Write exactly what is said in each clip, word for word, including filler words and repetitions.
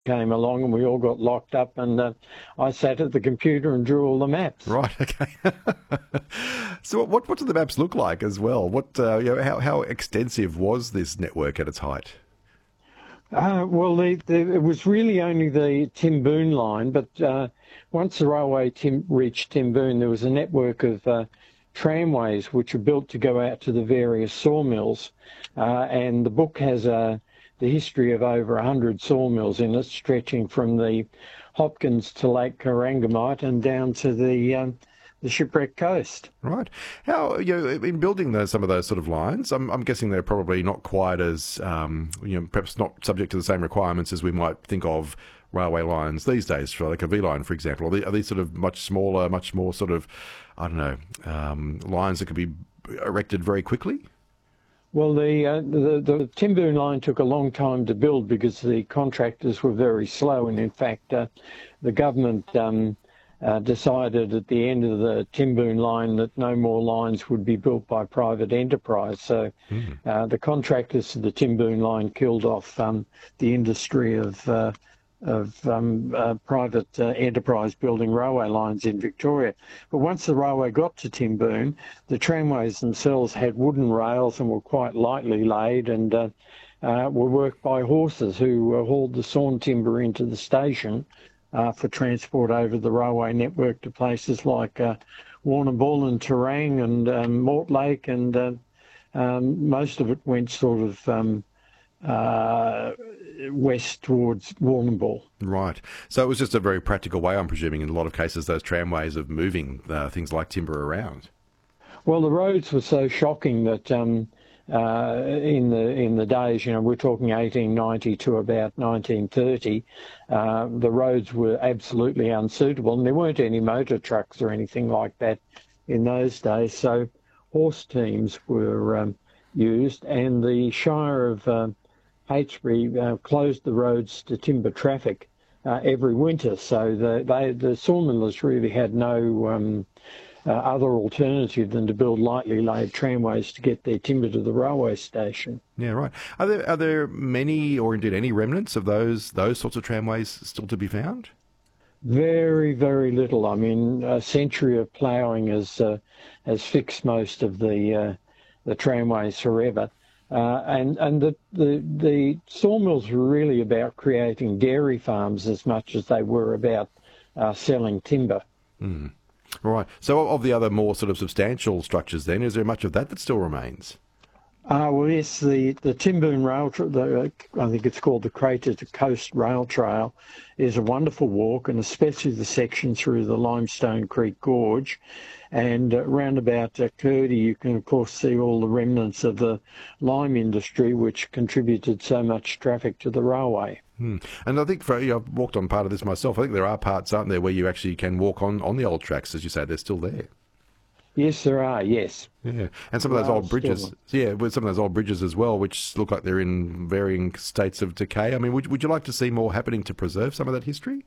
came along and we all got locked up, and uh, I sat at the computer and drew all the maps. Right. Okay. So what what do the maps look like as well? What uh, you know, how how extensive was this network at its height? Uh, well, the, the, it was really only the Timboon line, but uh, once the railway tim- reached Timboon, there was a network of uh, tramways which were built to go out to the various sawmills. Uh, and the book has uh, the history of over one hundred sawmills in it, stretching from the Hopkins to Lake Corangamite and down to the um, the Shipwreck Coast. Right. How, you know, in building those, some of those sort of lines, I'm, I'm guessing they're probably not quite as, um, you know, perhaps not subject to the same requirements as we might think of railway lines these days, for like a V line, for example. Are, they, are these sort of much smaller, much more sort of, I don't know, um, lines that could be erected very quickly? Well, the, uh, the the Timboon line took a long time to build because the contractors were very slow, and in fact, uh, the government um, uh, decided at the end of the Timboon line that no more lines would be built by private enterprise. So Mm. uh, the contractors of the Timboon line killed off um, the industry of uh, of um, uh, private uh, enterprise building railway lines in Victoria. But once the railway got to Timboon, the tramways themselves had wooden rails and were quite lightly laid, and uh, uh, were worked by horses who uh, hauled the sawn timber into the station uh, for transport over the railway network to places like uh, Warrnambool and Terang and um, Mortlake, and uh, um, most of it went sort of um, uh, west towards Warrnambool. Right. So it was just a very practical way, I'm presuming, in a lot of cases, those tramways of moving uh, things like timber around. Well, the roads were so shocking that um, uh, in the in the days, you know, we're talking eighteen ninety to about nineteen thirty, uh, the roads were absolutely unsuitable, and there weren't any motor trucks or anything like that in those days. So horse teams were um, used, and the Shire of um, Heytesbury uh, closed the roads to timber traffic uh, every winter. So the they, the sawmillers really had no um, uh, other alternative than to build lightly laid tramways to get their timber to the railway station. Yeah, right. Are there are there many, or indeed any remnants of those those sorts of tramways still to be found? Very, very little. I mean, a century of ploughing has uh, has fixed most of the uh, the tramways forever. Uh, and and the, the the sawmills were really about creating dairy farms as much as they were about uh, selling timber. Mm. Right. So of the other more sort of substantial structures then, is there much of that that still remains? Uh, well, yes, the, the Timboon Rail, tra- the, uh, I think it's called the Crater to Coast Rail Trail, is a wonderful walk, and especially the section through the Limestone Creek Gorge. And uh, round about uh, Curdy, you can, of course, see all the remnants of the lime industry, which contributed so much traffic to the railway. Hmm. And I think for you know, I've walked on part of this myself. I think there are parts, aren't there, where you actually can walk on, on the old tracks, as you say, they're still there. Yes, there are, yes. Yeah, and some of those There are old bridges, still. yeah, with some of those old bridges as well, which look like they're in varying states of decay. I mean, would would you like to see more happening to preserve some of that history?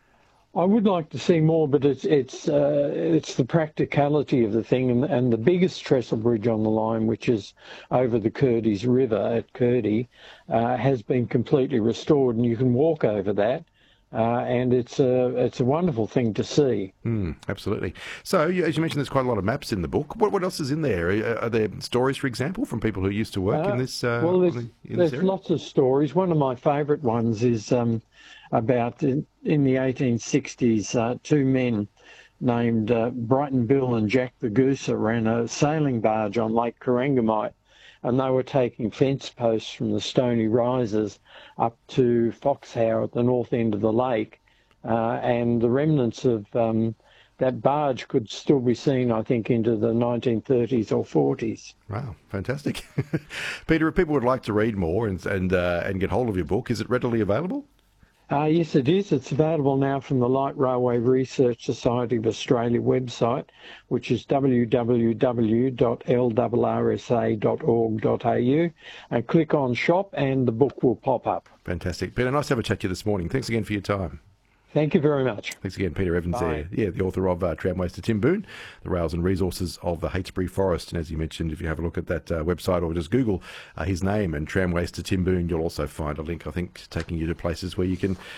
I would like to see more, but it's it's uh, it's the practicality of the thing, and, and the biggest trestle bridge on the line, which is over the Curdy's River at Curdy, uh, has been completely restored, and you can walk over that, uh, and it's a it's a wonderful thing to see. Mm, absolutely. So, you- as you mentioned, there's quite a lot of maps in the book. What what else is in there? Are, are there stories, for example, from people who used to work Uh, in this? Uh, well, there's, in this there's area? lots of stories. One of my favourite ones is um, about in, in the eighteen sixties, uh, two men named uh, Brighton Bill and Jack the Gooser ran a sailing barge on Lake Corangamite, and they were taking fence posts from the Stony Rises up to Foxhowe at the north end of the lake, uh, and the remnants of um, that barge could still be seen, I think, into the nineteen thirties or forties. Wow, fantastic. Peter, if people would like to read more and and uh, and get hold of your book, is it readily available? Uh, yes, it is. It's available now from the Light Railway Research Society of Australia website, which is w w w dot l r r s a dot org dot a u, and click on shop and the book will pop up. Fantastic. Peter, nice to have a chat to you this morning. Thanks again for your time. Thank you very much. Thanks again, Peter Evans Bye. there. Yeah, the author of uh, Tramways to Timboon, the rails and resources of the Heytesbury Forest. And as you mentioned, if you have a look at that uh, website or just Google uh, his name and Tramways to Timboon, you'll also find a link, I think, taking you to places where you can